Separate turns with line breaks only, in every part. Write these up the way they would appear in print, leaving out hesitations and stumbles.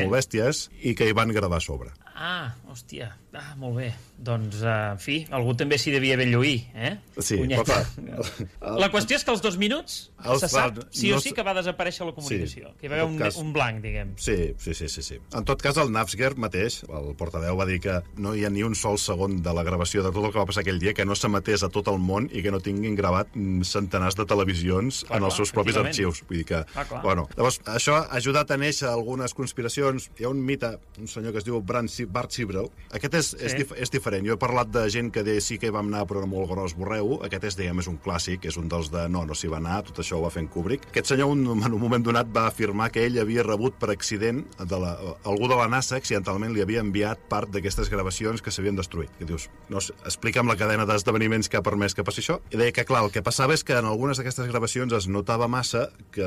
molt bèsties i que hi van gravar a sobre.
Hòstia, molt bé. Doncs, en fi, algú també s'hi devia ben lluir,
Sí, però clar.
La qüestió és que als 2 minuts se sap sí o sí que va desaparèixer la comunicació, que hi va haver un blanc, diguem.
Sí. En tot cas, el Navsger mateix, el portaveu, va dir que no hi ha ni un sol segon de la gravació de tot el que va passar aquell dia que no s'emetés a tot el món i que no tinguin gravat centenars de televisions en els seus propis arxius. Vull dir que, bueno, llavors, això ha ajudat a néixer algunes conspiracions. Hi ha un mite, un senyor que es diu Bart Sibrel. Aquest és diferent. Jo he parlat de gent que deia sí que hi vam anar però era molt gros borreu. Aquest és un clàssic, és un dels de no s'hi va anar, tot això ho va fer en Kubrick. Aquest senyor en un moment donat va afirmar que ell havia rebut per accident algú de la NASA accidentalment li havia enviat part d'aquestes gravacions que s'havien destruït. I dius, no sé, explica'm la cadena d'esdeveniments que ha permès que passi això. I deia que, clar, el que passava és que en algunes d'aquestes gravacions es notava massa que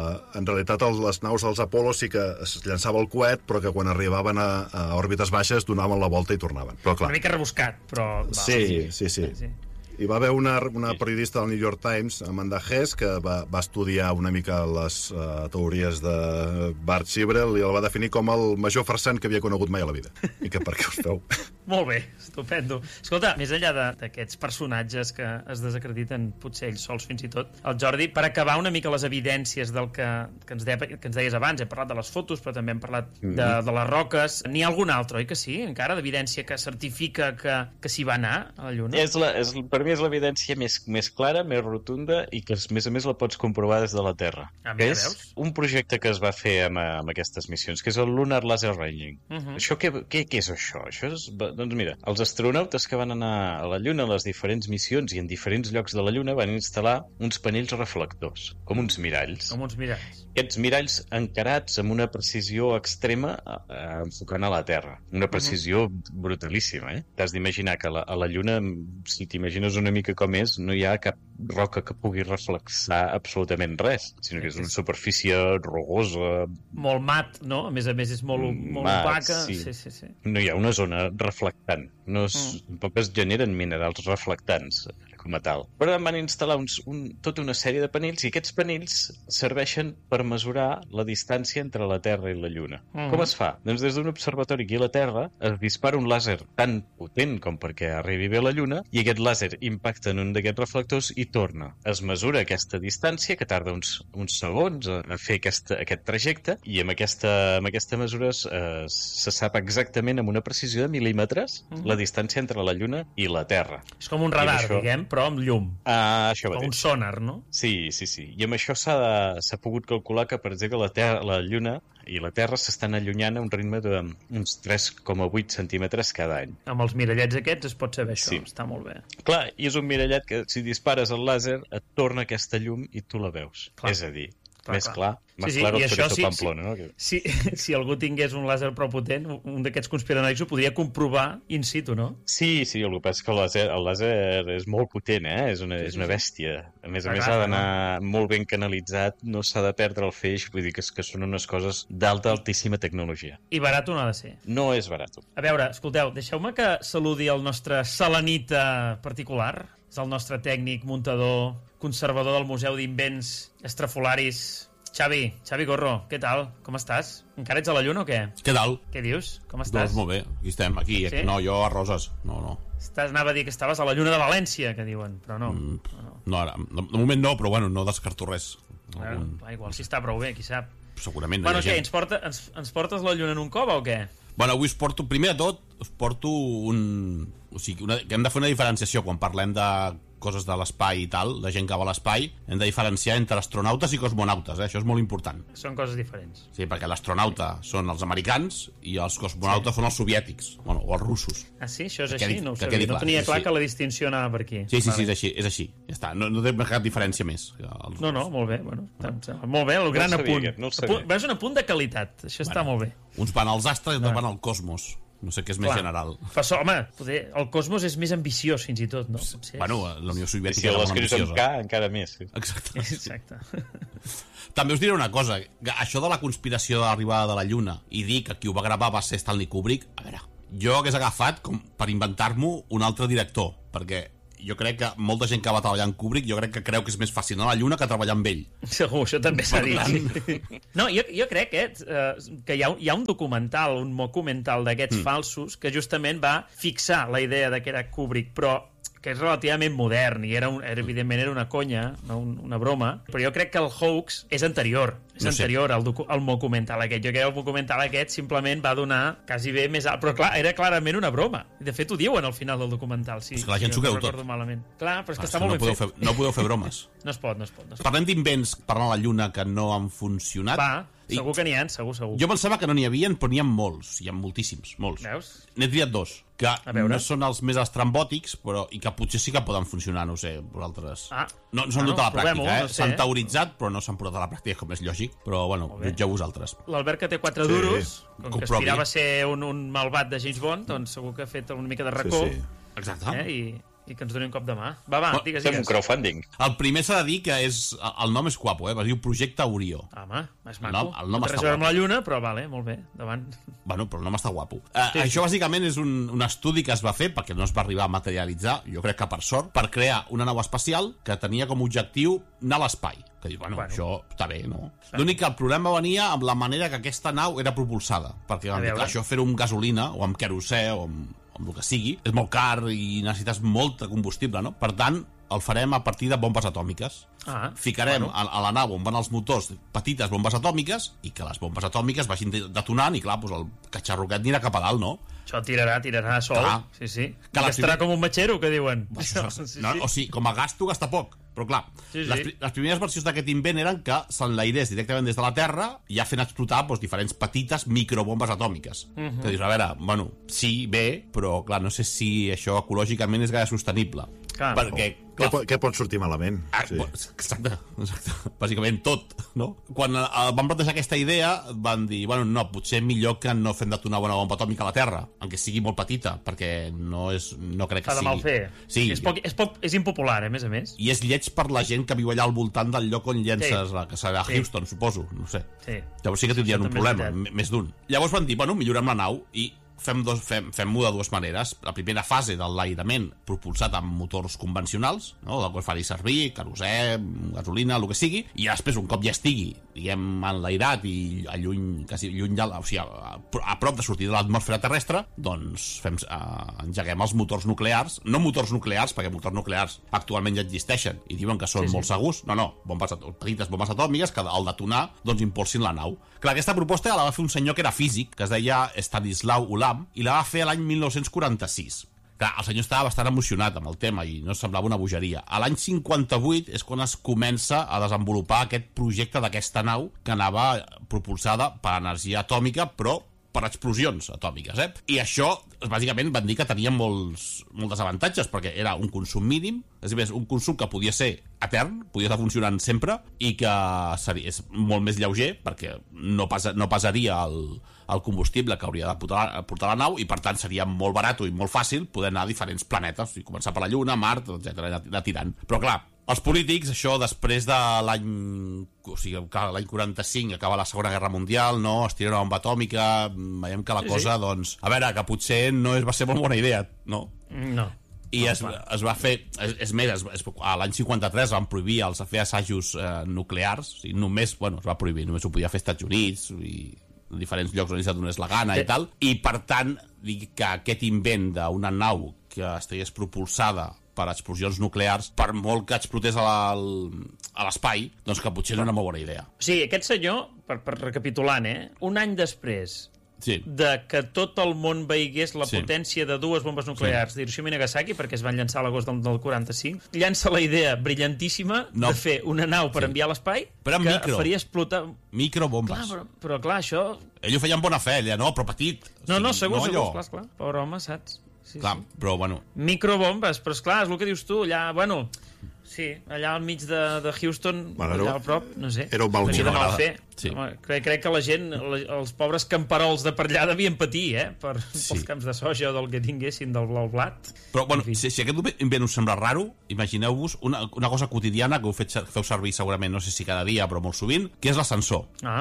en realitat les naus dels Apollo sí que es llançava el coet, però que quan arribaven a òrbites baixes donaven la volta i tornaven. Però, clar,
una mica rebuscat, però...
Sí. Hi va haver una periodista del New York Times, Amanda Hess, que va estudiar una mica les teories de Bart Sibrel i el va definir com el major farsant que havia conegut mai a la vida. I que per què us feu?
Molt bé, estupendo. Escolta, més enllà d'aquests personatges que es desacrediten, potser ells sols fins i tot, el Jordi, per acabar una mica les evidències del que ens deies abans, hem parlat de les fotos, però també hem parlat de les roques. N'hi ha algun altre, oi que sí, encara, d'evidència que certifica que s'hi va anar a la Lluna?
Per mi és l'evidència més clara, més rotunda i que, a més, la pots comprovar des de la Terra. És un projecte que es va fer amb aquestes missions, que és el Lunar Laser Ranging. Això, què és això? Això és... Doncs mira, els astronautes que van anar a la Lluna a les diferents missions i en diferents llocs de la Lluna van instal·lar uns panells reflectors, com uns miralls. Aquests miralls encarats amb una precisió extrema enfocant a la Terra. Una precisió brutalíssima, T'has d'imaginar que a la Lluna, si t'imagines una mica com és, no hi ha cap roca que pugui reflexar absolutament res, sinó que és una superfície rugosa.
Molt mat, no? A més és molt opaca.
Sí. No hi ha una zona reflectant. Tampoc es generen minerals reflectants com a tal. Però van instal·lar tota una sèrie de panells i aquests panells serveixen per mesurar la distància entre la Terra i la Lluna. Com es fa? Doncs des d'un observatori aquí a la Terra es dispara un làser tan potent com perquè arribi bé a la Lluna i aquest làser impacta en un d'aquests reflectors i torna. Es mesura aquesta distància, que tarda uns segons a fer aquest trajecte, i amb aquesta mesura se sap exactament amb una precisió de mil·límetres la distància entre la Lluna i la Terra.
És com un radar, diguem, però amb llum.
Això mateix.
Com un sonar, no?
Sí. I amb això s'ha pogut calcular que, per exemple, la Lluna i la Terra s'estan allunyant a un ritme d'uns 3,8 centímetres cada any.
Amb els mirallets aquests es pot saber això, està molt bé.
Clar, i és un mirallet que si dispares el làser et torna aquesta llum i tu la veus. És a dir, més clar, més claro per això Pamplona, no?
Si algú tingués un làser prou potent, un d'aquests conspiranoics ho podria comprovar in situ, no?
Sí, el que passa és que el làser és molt potent, és una bèstia. A més, ha d'anar molt ben canalitzat, no s'ha de perdre el feix, vull dir que són unes coses altíssima tecnologia.
I barat no ha de ser?
No és barat.
A veure, escolteu, deixeu-me que saludi el nostre selenita particular. És el nostre tècnic, muntador, conservador del Museu d'Invents Estrafolaris, Xavi Gorro, què tal? Com estàs? Encara ets a la Lluna o què?
Què tal?
Què dius? Com estàs?
Doncs molt bé, aquí estem, aquí. Sí? No, jo a Roses, no.
Anava a dir que estaves a la Lluna de València, que diuen, però no.
No, ara, de moment no, però bueno, no descarto res.
Igual si està prou bé, qui sap.
Segurament.
Bueno, què, ens portes la Lluna en un cova o què?
Bueno, avui primer de tot, us porto que hem de fer una diferenciació quan parlem de coses de l'espai i tal, de gent que va a l'espai, hem de diferenciar entre astronautes i cosmonautes, això és molt important.
Són coses diferents.
Sí, perquè l'astronauta són els americans i els cosmonautes són els soviètics, o els russos.
Ah, sí? Això és així? No ho sabia. No tenia clar que la distinció anava per aquí.
Sí, és així. Ja està, no té cap diferència més.
No, molt bé, molt bé, el gran apunt. Veus un apunt de qualitat, això està molt bé.
Uns van als astres i altres van al cosmos. No sé què és més general.
Home, el cosmos és més ambiciós, fins i tot, no?
Bueno, la Unió Soviètica era molt ambiciosa.
Si l'escrius amb K, encara més.
Exacte.
També us diré una cosa, això de la conspiració de l'arribada de la Lluna i dir que qui ho va gravar va ser Stanley Kubrick, a veure, jo hagués agafat com per inventar-m'ho un altre director, perquè jo crec que molta gent que va treballar en Kubrick jo crec que creu que és més fàcil anar a la Lluna que treballar amb ell.
Segur, això també s'ha dit. No, jo crec que hi ha un documental, un documental d'aquests falsos que justament va fixar la idea de que era Kubrick, però que és relativament modern i evidentment era una conya, una broma, però jo crec que el hoax és anterior al documental aquest. Jo crec que el documental aquest simplement va donar quasi bé més alt, però clar, era clarament una broma. De fet, ho diuen al final del documental. Sí,
és que la gent s'ho creu tot.
Malament. Clar, però és que està molt ben fet.
No podeu fer bromes.
No es pot.
Parlem d'invents per anar a la Lluna que no han funcionat.
Va, segur que n'hi ha, segur.
Jo pensava que no n'hi havia, però n'hi ha molts. Hi ha moltíssims, molts.
Veus?
N'he triat dos, que no són els més estrambòtics, però i que potser sí que poden funcionar, no sé, vosaltres. No s'han dut a la pràctica,
no sé.
S'han teoritzat, però no s'han portat a la pràctica, com és lògic. Però, bueno, jutgeu vosaltres.
L'Albert, que té 4 duros, com que aspirava a ser un malvat de James Bond, doncs segur que ha fet una mica de racó.
Sí.
Exacte.
I que ens doni un cop de mà. Va, digues.
Fem un crowdfunding.
El primer s'ha de dir que el nom és guapo, es diu Projecte Orió.
Home, és maco.
El nom està
guapo. Amb la Lluna, però vale, molt bé, davant.
Bueno, però el nom està guapo. Això bàsicament és un estudi que es va fer, perquè no es va arribar a materialitzar, jo crec que per sort, per crear una nau espacial que tenia com a objectiu anar a l'espai. Que dius, bueno, això està bé, no? L'únic que el problema venia amb la manera que aquesta nau era propulsada, perquè això fer-ho amb gasolina o amb querosè o amb el que sigui, és molt car i necessites molt de combustible, no? Per tant, el farem a partir de bombes atòmiques. Ficarem a la nau on van els motors petites bombes atòmiques i que les bombes atòmiques vagin detonant i, clar, doncs el catxarroquet anirà cap a dalt, no?
Això tirarà a sol. Sí. Que estarà com un metxero, que diuen.
O sigui, com a gasto gasta poc. Però clar, les primeres versions d'aquest invent eren que s'enlairés directament des de la Terra ja fent explotar diferents petites microbombes atòmiques. Que dius, a veure, bueno, sí, bé, però clar, no sé si això ecològicament és gaire sostenible. Perquè
què pot sortir malament?
Exacte. Bàsicament tot, no? Quan van plantejar aquesta idea van dir, bueno, no, potser millor que no fem detonar una bomba atòmica a la Terra, encara sigui molt petita, perquè no crec que sigui.
Fa de mal fer.
Sí.
És impopular, a més. I
és lleig per la gent que viu allà al voltant del lloc on llences que serà Houston, suposo, no sé. Llavors sí que tindrien un problema, més d'un. Llavors van dir, bueno, millorem la nau i fem-ho de dues maneres. La primera fase de l'enlairament propulsat amb motors convencionals, no? Del que faria servir, querosè, gasolina, el que sigui, i després, un cop ja estigui, diguem, enlairat i quasi lluny o sigui, a prop de sortir de l'atmosfera terrestre, doncs engeguem els motors nuclears, no motors nuclears, perquè motors nuclears actualment ja existeixen i diuen que són molt segurs, petites bombes atòmiques que al detonar doncs impulsin la nau. Clar, aquesta proposta la va fer un senyor que era físic, que es deia Stanislau Ulam, i la va fer l'any 1946. Clar, el senyor estava bastant emocionat amb el tema i no semblava una bogeria. A l'any 58 és quan es comença a desenvolupar aquest projecte d'aquesta nau que anava propulsada per energia atòmica, però per explosions atòmiques, I això, bàsicament, van dir que tenia molts desavantatges, perquè era un consum mínim, és a dir, un consum que podia ser etern, podia estar funcionant sempre, i que és molt més lleuger, perquè no pesaria el combustible que hauria de portar la nau, i per tant seria molt barat i molt fàcil poder anar a diferents planetes, i començar per la Lluna, Mart, etc., anar tirant. Però clar, els polítics, això després de l'any 45, acaba la Segona Guerra Mundial, no? Es tira una bomba atòmica, veiem que la cosa, doncs, a veure, que potser no va ser molt bona idea, no?
No.
I es va fer, és més, a l'any 53 van prohibir els fer assajos nuclears, o sigui, només, es va prohibir, només ho podia fer als Estats Units i diferents llocs on es donés la gana i tal, i per tant, dic que aquest invent d'una nau que estigués propulsada per explosions nuclears, per molt que explotés a l'espai, doncs que potser no era una molt bona idea.
O sigui, aquest senyor, per recapitulant, un any després de que tot el món veigués la potència de dues bombes nuclears d'Hiroshima i Nagasaki, perquè es van llançar a l'agost del 45, llança la idea brillantíssima de fer una nau per enviar a l'espai que faria explotar...
Microbombes.
Però clar, això...
Ell ho feia amb bona fe, no, però petit.
No, segur, clar. Pobre home, saps?
Clar, però bueno...
Microbombes, però esclar, és el que dius tu, allà, allà al mig de Houston, allà al prop, no sé.
Era un mal
fer. Crec que la gent, els pobres camperols de per allà devien patir, pels camps de soja o del que tinguessin, del blau blat.
Però, bueno, si aquest invent us sembla raro, imagineu-vos una cosa quotidiana que feu servir segurament, no sé si cada dia, però molt sovint, que és l'ascensor.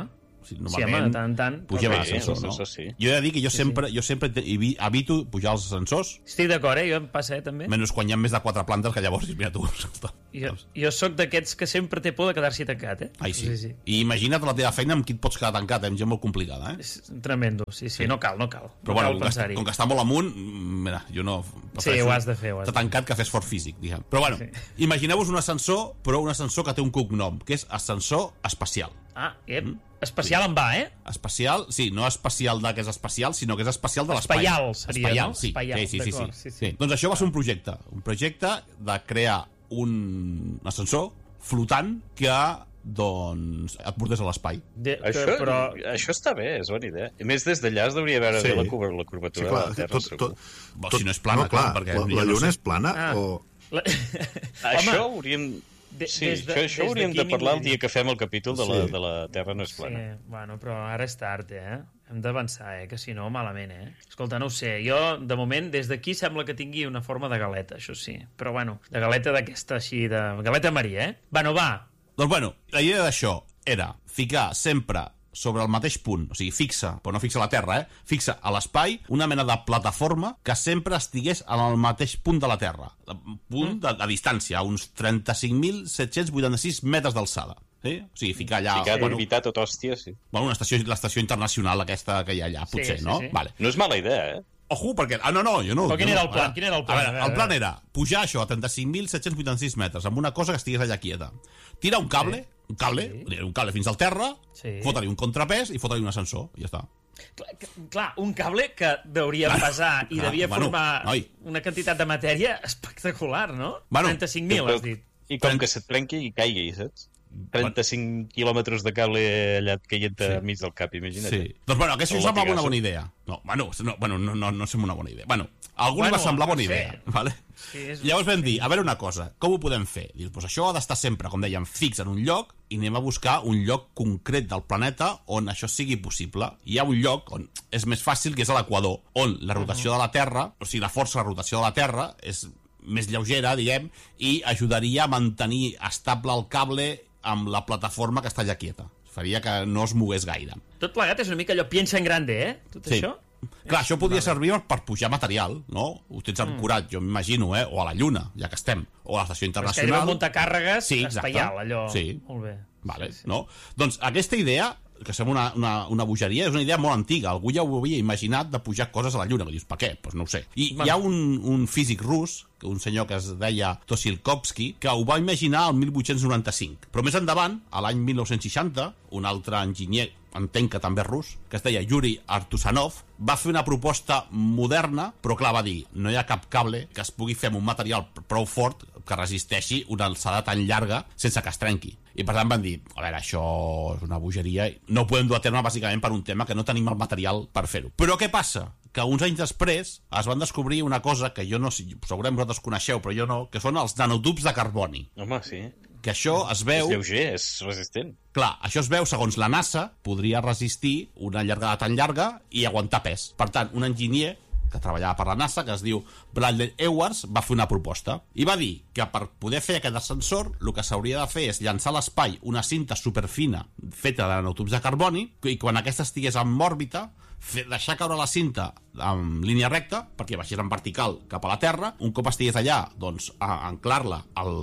Normalment, tant en tant.
Pugem a l'ascensor, no?
Sí.
Jo he de dir que jo sempre evito pujar als ascensors.
Estic d'acord, jo em passa, també.
Menys quan hi ha més de 4 plantes, que llavors, mira tu.
Jo sóc d'aquests que sempre té por de quedar-s'hi tancat,
Ai, sí. I imagina't la teva feina amb qui et pots quedar tancat, és gent molt complicada,
És tremendo, sí. No cal.
Però bueno, com que està molt amunt, mira, jo no...
Sí, ho has de fer.
Està tancat que fes fort físic, diguem. Però bueno, imagineu-vos un ascensor, però un ascensor que té un cognom, que és ascensor espacial.
Especial en va,
Espacial, sí, no espacial que és espacial, sinó que és espacial de l'espai.
Espaial seria, no?
Espaial, sí. Doncs això va ser un projecte de crear un ascensor flotant que doncs et portés a l'espai.
Això està bé, és bona idea. A més, des d'allà es deuria veure bé la curvatura de la Terra, segur.
Si no és plana, clar, perquè...
La Lluna és plana o...
Això hauríem... Això hauríem de parlar el dia que fem el capítol de la Terra no és plana.
Sí, bueno, però ara és tard, Hem d'avançar, que si no, malament, Escolta, no ho sé, jo, de moment, des d'aquí sembla que tingui una forma de galeta, això sí. Però, bueno, de galeta d'aquesta així, de galeta Maria, Bueno, va.
Doncs, bueno, la idea d'això era ficar sempre sobre el mateix punt, o sigui, fixa, però no fixa a la Terra, fixa a l'espai una mena de plataforma que sempre estigués en el mateix punt de la Terra, punt de distància, a uns 35.786 metres d'alçada. Sí? O sigui, ficar allà...
Ficar d'orbitar tot hòstia, sí.
Bueno, l'estació internacional aquesta que hi ha allà, potser, no? Vale.
No és mala idea,
Ojo, perquè... no, jo no...
Però quin era el plan?
A veure, el plan era pujar això a 35.786 metres amb una cosa que estigués allà quieta. Tirar un cable, un cable fins al terra, fotre-li un contrapès i fotre-li un ascensor, i ja està.
Clar, un cable que deuria pesar i devia formar una quantitat de matèria espectacular, no? 35.000, has dit.
I com que se't trenqui i caigui, saps? 35 quilòmetres de cable allà caient enmig del cap, imagina't.
Sí. Doncs bueno, aquesta sembla una bona idea. No sembla una bona idea. Bueno, a alguns va semblar bona idea, vale? Sí, llavors vam dir, a veure una cosa, com ho podem fer? Dius, doncs això ha d'estar sempre, com dèiem, fix en un lloc i anem a buscar un lloc concret del planeta on això sigui possible. Hi ha un lloc on és més fàcil, que és a l'equador, on la rotació de la Terra, o sigui, la força de rotació de la Terra és més lleugera, diguem, i ajudaria a mantenir estable el cable amb la plataforma que està allà quieta. Faria que no es mogués gaire.
Tot plegat és una mica allò piensa en grande, Tot això?
Clar, això podria servir per pujar material, no? Ho tens ancorat, jo m'imagino, o a la Lluna, ja que estem, o a l'estació internacional.
És que muntacàrregues espaial, allò.
Sí.
Molt bé.
Vale, no? Doncs aquesta idea, que sembla una bogeria, és una idea molt antiga. Algú ja ho havia imaginat de pujar coses a la Lluna, que dius, per què? Doncs no ho sé. I hi ha un físic rus, un senyor que es deia Tosilkovsky, que ho va imaginar el 1895. Però més endavant, a l'any 1960, un altre enginyer, entenc que també rus, que es deia Yuri Artusanov, va fer una proposta moderna, però clar, va dir, no hi ha cap cable que es pugui fer amb un material prou fort que resisteixi una alçada tan llarga sense que es trenqui. I per tant van dir, a veure, això és una bogeria, no ho podem dur a terme bàsicament per un tema que no tenim el material per fer-ho. Però què passa? Que uns anys després es van descobrir una cosa que jo no sé, segurament vosaltres coneixeu, però jo no, que són els nanotubs de carboni.
Home, sí.
Que això es veu...
És lleuger, és resistent.
Clar, això es veu, segons la NASA, podria resistir una llargada tan llarga i aguantar pes. Per tant, un enginyer que treballava per la NASA, que es diu Bradley Edwards, va fer una proposta. I va dir que per poder fer aquest ascensor, el que s'hauria de fer és llançar a l'espai una cinta superfina feta de nanotubs de carboni, i quan aquesta estigués en òrbita, deixar caure la cinta en línia recta, perquè baixés en vertical cap a la Terra, un cop estigués allà, doncs, a anclar-la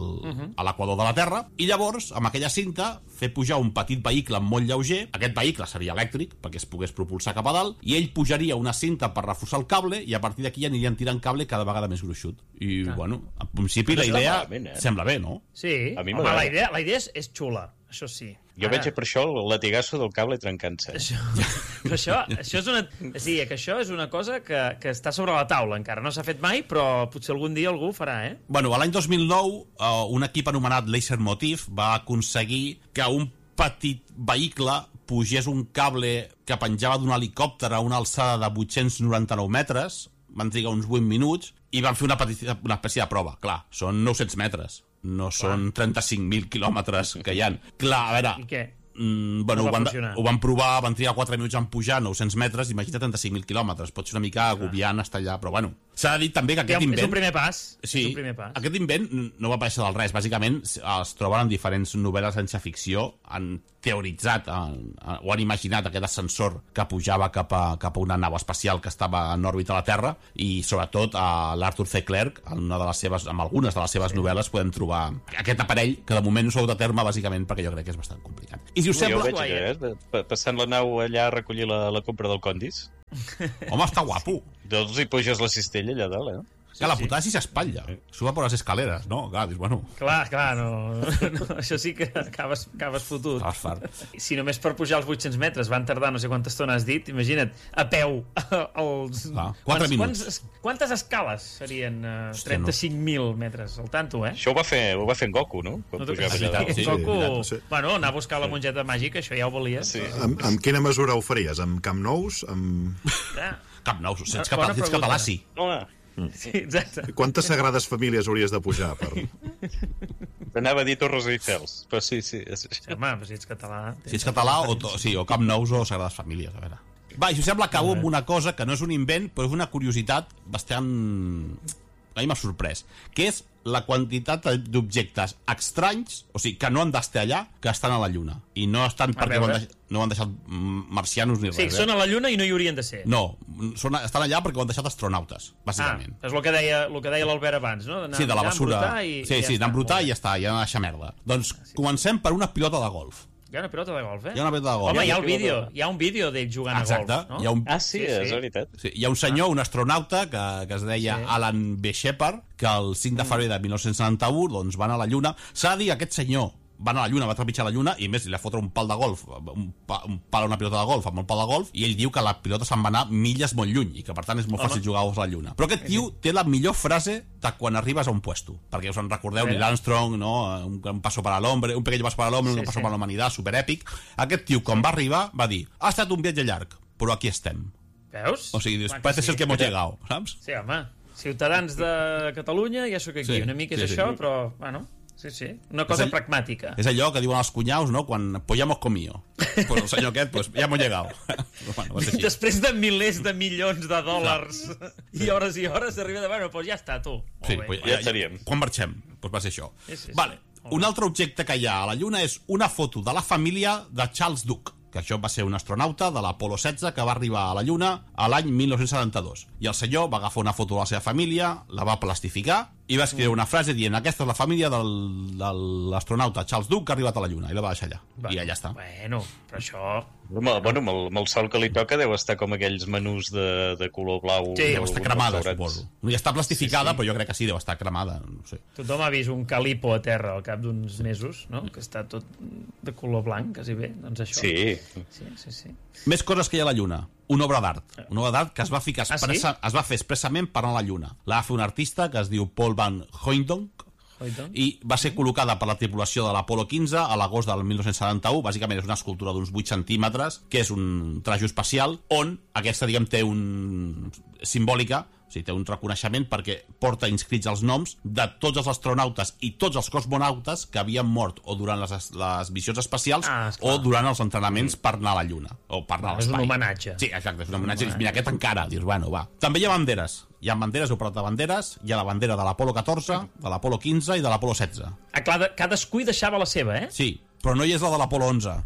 a l'equador de la Terra, i llavors, amb aquella cinta, fer pujar un petit vehicle molt lleuger, aquest vehicle seria elèctric, perquè es pogués propulsar cap a dalt, i ell pujaria una cinta per reforçar el cable, i a partir d'aquí anirien tirant cable cada vegada més gruixut. I, bueno, en principi la idea sembla bé, no?
Sí, home, la idea és xula, això sí.
Jo veig per això el latigasso del cable trencant-se.
Això és una... Sí, que això és una cosa que està sobre la taula encara. No s'ha fet mai, però potser algun dia algú ho farà,
Bueno, l'any 2009, un equip anomenat Laser Motif va aconseguir que un petit vehicle pugés un cable que penjava d'un helicòpter a una alçada de 899 metres, van trigar uns 8 minuts, i van fer una espècie de prova. Clar, són 900 metres. No són 35.000 quilòmetres que hi ha. Clar, a veure...
I què?
bueno, ho van provar, van trigar 4 minuts en pujar 900 metres, imagina 35.000 quilòmetres. Pot ser una mica agobiant estar allà, però bueno. S'ha de dir també que aquest invent...
És un primer pas.
Sí, aquest invent no va aparèixer del res. Bàsicament es troben en diferents novel·les de ciència-ficció, han teoritzat o han imaginat aquest ascensor que pujava cap a una nau espacial que estava en òrbita a la Terra, i sobretot a l'Arthur C. Clarke, en algunes de les seves novel·les podem trobar aquest aparell, que de moment no s'ha dut a terme bàsicament perquè jo crec que és bastant complicat. I si us sembla...
Jo veig passant la nau allà a recollir la compra del Condis.
Home, està guapo.
Doncs hi puges la cistella allà dalt,
Que la putada si s'espatlla. Suba per les escaleres, no? Clar, dius, bueno...
Clar, no, això sí que acabes fotut.
Acabes fart.
Si només per pujar els 800 metres van tardar no sé quanta estona has dit, imagina't, a peu, els...
4 minuts.
Quantes escales serien? 35.000 metres, al tanto,
Això ho va fer en Goku, no?
Quan pujava allà dalt. Goku, bueno, anar a buscar la mongeta màgica, això ja ho volies.
Sí. Amb quina mesura ho faries? Amb Camp Nous?
Camp Nous, ets català, sí.
Sí, exacte.
Quantes sagrades famílies hauries de pujar?
Anava a dir Torres Eiffels, però sí.
Home, si ets català...
Si ets català, o Camp Nous o Sagrades Famílies, a veure. Va, i si us sembla, acabo amb una cosa que no és un invent, però és una curiositat bastant... A mi m'ha sorprès, que és la quantitat d'objectes estranys, o sigui, que no han d'estar allà, que estan a la Lluna. I no estan perquè no han deixat marcianos ni res.
Sí, són a la Lluna i no hi haurien de ser.
No, estan allà perquè ho han deixat astronautes, bàsicament.
És el que deia l'Albert abans, no?
Sí, de la basura. Sí, d'embrutar i ja està, ja anar a deixar merda. Doncs comencem per una pilota de golf.
Hi ha una pilota de golf,
Hi ha una pilota de golf.
Home, hi ha un vídeo d'ell jugant a golf, no?
Sí, és veritat.
Sí, hi ha un senyor, un astronauta, que es deia Alan B. Shepard, que el 5 de febrer de 1991 doncs, van a la Lluna. S'ha de dir que aquest senyor va anar a la Lluna, va trepitjar la Lluna, i més li va fotre un pal de golf, un pal a una pilota de golf amb un pal de golf, i ell diu que la pilota se'n va anar milles molt lluny, i que per tant és molt fàcil jugar a la Lluna. Però aquest tio té la millor frase de quan arribes a un puesto, perquè us en recordeu, Neil Armstrong, no? Un paso para l'hombre, un pequeño paso para l'hombre, un paso para la humanitat, superèpic. Aquest tio, quan va arribar, va dir: ha estat un viatge llarg, però aquí estem.
Veus?
O sigui, parece ser que hemos llegado, saps?
Sí, home. Ciutadans de Catalunya, ja sóc aquí. Una mica és això, però, bueno... Sí. Una cosa pragmàtica.
És allò que diuen els cunyaus, no? Quan pues hemos comido. Pues el senyor aquest, pues ya hemos llegado.
Bueno, després de milers de milions de dòlars i hores arriba de... Bueno, pues ja està, tu.
Sí, pues ja estaríem. Quan marxem? Pues va ser això. Vale. Un altre objecte que hi ha a la Lluna és una foto de la família de Charles Duke, que això va ser un astronauta de l'Apolo 16 que va arribar a la Lluna a l'any 1972. I el senyor va agafar una foto de la seva família, la va plastificar i va escriure una frase dient: aquesta és la família de l'astronauta Charles Duke que ha arribat a la Lluna, i la va deixar allà. I allà està.
Bueno, però això...
Bueno, amb el sol que li toca deu estar com aquells menús de color blau.
Sí, deu estar cremada, suposo. Ja està plastificada, però jo crec que sí, deu estar cremada. No sé.
Tothom ha vist un calipo a terra al cap d'uns mesos, no? Que està tot de color blanc, quasi bé. Doncs això.
Sí.
Més coses que hi ha a la Lluna. Una obra d'art. Una obra d'art que es va ficar es va fer expressament per anar a la Lluna. La va fer un artista que es diu Paul Van Hooydonk, i va ser col·locada per la tripulació de l'Apolo 15 a l'agost del 1971. Bàsicament és una escultura d'uns 8 centímetres, que és un trajo espacial, on aquesta, diguem, té un... simbòlica, o sigui, té un reconeixement perquè porta inscrits els noms de tots els astronautes i tots els cosmonautes que havien mort o durant les missions espacials o durant els entrenaments per anar a la Lluna o per anar a l'espai.
És un homenatge.
Sí, exacte, és un homenatge. Mira, aquest encara, dius, bueno, va. També hi ha banderes. Hi ha banderes, heu parlat de banderes. Hi ha la bandera de l'Apolo 14, de l'Apolo 15 i de l'Apolo 16.
Clar, cadascú hi deixava la seva,
Sí, però no hi és la de l'Apolo 11.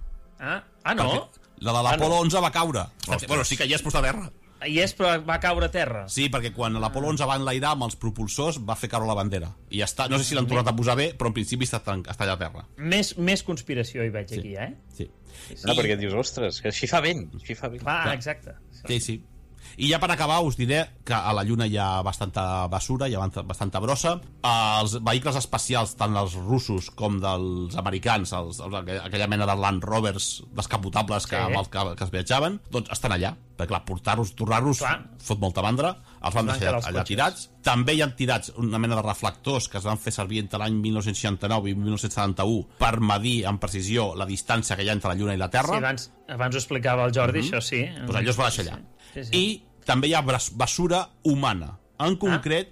No?
La de l'Apolo 11 va caure. Bueno, sí que hi és posat a terra.
Hi és, però va caure a terra.
Sí, perquè quan l'Apolo 11 va enlairar amb els propulsors va fer caure la bandera. I ja està. No sé si l'han tornat a posar bé, però en principi està allà a terra.
Més conspiració hi veig aquí,
Sí.
Perquè dius, ostres, que així fa vent.
Clar, exacte.
Sí. I ja per acabar us diré que a la Lluna hi ha bastanta basura, hi ha bastanta brossa. Els vehicles espacials, tant els russos com dels americans, aquella mena de Land Rovers descapotables que es viatjaven, doncs estan allà. Perquè clar, portar-los, tornar-los fot molta mandra. Els van deixar allà tirats. També hi han tirats una mena de reflectors que es van fer servir entre l'any 1969 i 1971 per medir amb precisió la distància que hi ha entre la Lluna i la Terra.
Sí, abans ho explicava el Jordi, això sí.
Doncs allò es va deixar allà. I també hi ha basura humana. En concret,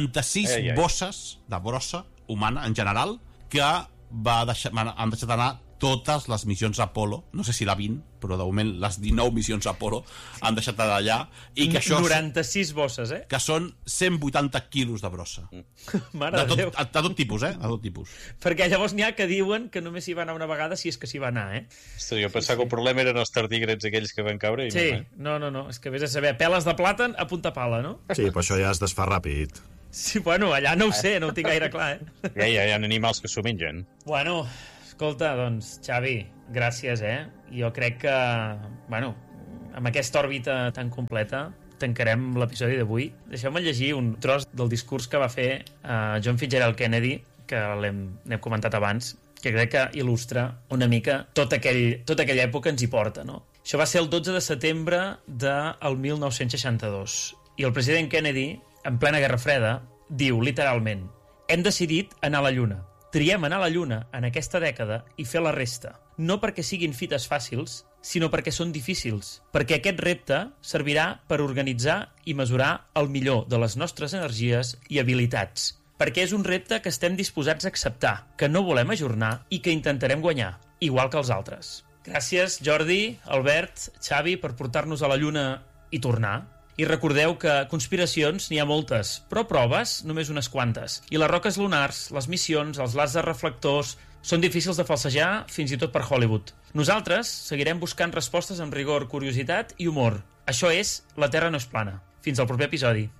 96 bosses de brossa humana en general que han deixat anar totes les missions Apollo, no sé si la 20, però de moment les 19 missions Apollo han deixat d'allà, i que això...
96 bosses, eh?
Que són 180 quilos de brossa.
Mare de Déu.
De tot tipus, eh? De tot tipus.
Perquè llavors n'hi ha que diuen que només s'hi va anar una vegada, si és que s'hi va anar, eh?
Ostres, jo pensava que el problema eren els tardígrads aquells que van caure i
sí, no, és que vés a saber, peles de plàtan a punta pala, no?
Sí, però això ja es desfà ràpid.
Sí, bueno, allà no ho sé, no ho tinc gaire clar, eh?
Ja hi ha animals que s'ho mengen.
Bueno, escolta, doncs, Xavi, gràcies, eh? Jo crec que, bueno, amb aquesta òrbita tan completa tancarem l'episodi d'avui. Deixeu-me llegir un tros del discurs que va fer John Fitzgerald Kennedy, que n'hem comentat abans, que crec que il·lustra una mica tota aquella època ens hi porta, no? Això va ser el 12 de setembre del 1962. I el president Kennedy, en plena Guerra Freda, diu literalment: hem decidit anar a la Lluna. Triem anar a la Lluna en aquesta dècada i fer la resta. No perquè siguin fites fàcils, sinó perquè són difícils. Perquè aquest repte servirà per organitzar i mesurar el millor de les nostres energies i habilitats. Perquè és un repte que estem disposats a acceptar, que no volem ajornar i que intentarem guanyar, igual que els altres. Gràcies, Jordi, Albert, Xavi, per portar-nos a la Lluna i tornar. I recordeu que conspiracions n'hi ha moltes, però proves només unes quantes. I les roques lunars, les missions, els làsers reflectors, són difícils de falsejar fins i tot per Hollywood. Nosaltres seguirem buscant respostes amb rigor, curiositat i humor. Això és La Terra no és plana. Fins al proper episodi.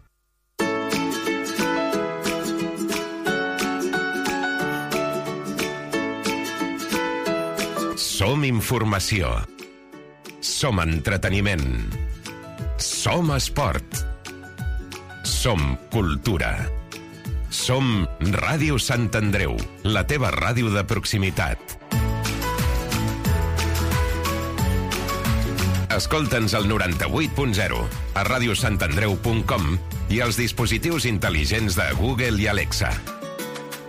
Som informació. Som entreteniment. Som esport. Som cultura. Som Ràdio Sant Andreu, la teva ràdio de proximitat. Escolta'ns al 98.0, a radiosantandreu.com i als dispositius intel·ligents de Google i Alexa.